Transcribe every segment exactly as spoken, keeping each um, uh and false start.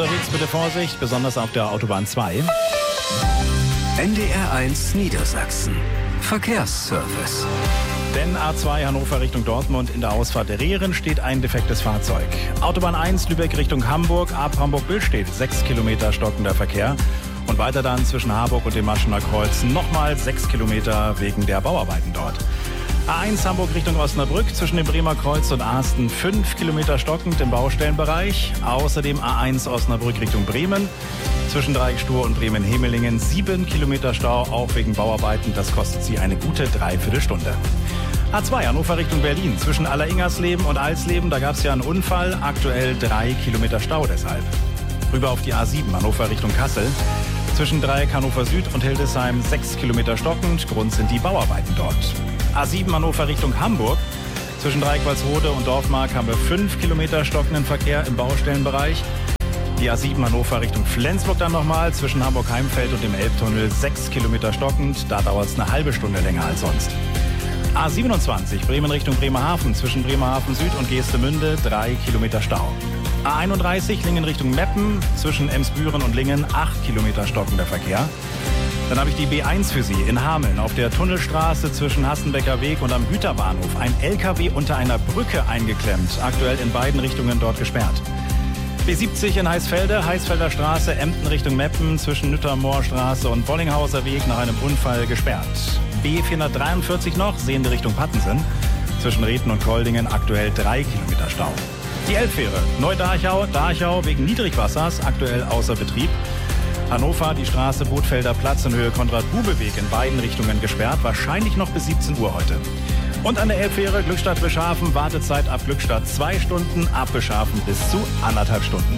unterwegs bitte Vorsicht, besonders auf der Autobahn zwei. N D R eins Niedersachsen. Verkehrsservice. Denn A zwei Hannover Richtung Dortmund in der Ausfahrt der Rehren steht ein defektes Fahrzeug. Autobahn eins Lübeck Richtung Hamburg, ab Hamburg-Billstedt sechs Kilometer stockender Verkehr. Und weiter dann zwischen Harburg und dem Maschener Kreuz nochmal sechs Kilometer wegen der Bauarbeiten dort. A eins Hamburg Richtung Osnabrück zwischen dem Bremer Kreuz und Ahsten fünf Kilometer stockend im Baustellenbereich. Außerdem A eins Osnabrück Richtung Bremen zwischen Dreieckstuhr und Bremen-Hemelingen sieben Kilometer Stau, auch wegen Bauarbeiten. Das kostet Sie eine gute Dreiviertelstunde. A zwei Hannover Richtung Berlin zwischen Alleringersleben und Alsleben, da gab es ja einen Unfall, aktuell drei Kilometer Stau deshalb. Rüber auf die A sieben Hannover Richtung Kassel. Zwischen Dreieck Hannover Süd und Hildesheim sechs Kilometer stockend. Grund sind die Bauarbeiten dort. A sieben Hannover Richtung Hamburg. Zwischen Dreieck Walsrode und Dorfmark haben wir fünf Kilometer stockenden Verkehr im Baustellenbereich. Die A sieben Hannover Richtung Flensburg dann nochmal. Zwischen Hamburg-Heimfeld und dem Elbtunnel sechs Kilometer stockend. Da dauert es eine halbe Stunde länger als sonst. A siebenundzwanzig Bremen Richtung Bremerhaven. Zwischen Bremerhaven Süd und Geestemünde drei Kilometer Stau. A einunddreißig Lingen Richtung Meppen, zwischen Emsbüren und Lingen acht Kilometer stockender Verkehr. Dann habe ich die B eins für Sie in Hameln auf der Tunnelstraße zwischen Hassenbecker Weg und am Güterbahnhof. Ein L K W unter einer Brücke eingeklemmt, aktuell in beiden Richtungen dort gesperrt. B siebzig in Heisfelde, Heisfelder Straße, Emden Richtung Meppen, zwischen Nüttermoorstraße und Bollinghauser Weg nach einem Unfall gesperrt. B vierhundertdreiundvierzig noch, sehende Richtung Pattensen, zwischen Reten und Koldingen aktuell drei Kilometer Stau. Die Elbfähre Neu-Darchau, Darchau wegen Niedrigwassers, aktuell außer Betrieb. Hannover, die Straße Bootfelder Platz in Höhe Konrad-Bube-Weg in beiden Richtungen gesperrt, wahrscheinlich noch bis siebzehn Uhr heute. Und an der Elbfähre Glückstadt-Beschafen, Wartezeit ab Glückstadt zwei Stunden, ab Beschafen bis zu anderthalb Stunden.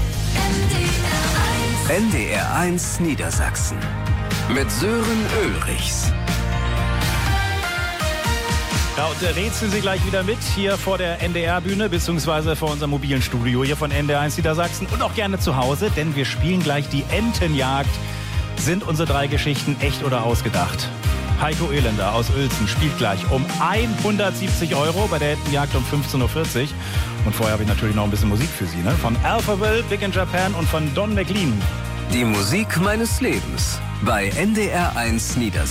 N D R eins Niedersachsen mit Sören Ulrichs. Ja, und äh, rätseln Sie gleich wieder mit hier vor der N D R-Bühne beziehungsweise vor unserem mobilen Studio hier von N D R eins Niedersachsen und auch gerne zu Hause, denn wir spielen gleich die Entenjagd. Sind unsere drei Geschichten echt oder ausgedacht? Heiko Elender aus Uelzen spielt gleich um hundertsiebzig Euro bei der Entenjagd um fünfzehn Uhr vierzig. Und vorher habe ich natürlich noch ein bisschen Musik für Sie, ne? Von Alphaville, Big in Japan und von Don McLean. Die Musik meines Lebens bei N D R eins Niedersachsen.